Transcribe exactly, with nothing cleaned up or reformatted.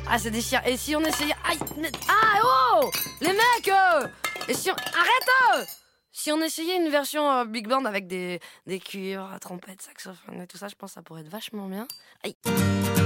Ah, c'est déchirant. Et si on essayait... Aïe mais- Ah, oh les mecs euh Et si on... Arrête euh Si on essayait une version euh, big band avec des, des cuivres, trompettes, saxophones et tout ça, je pense que ça pourrait être vachement bien. Aïe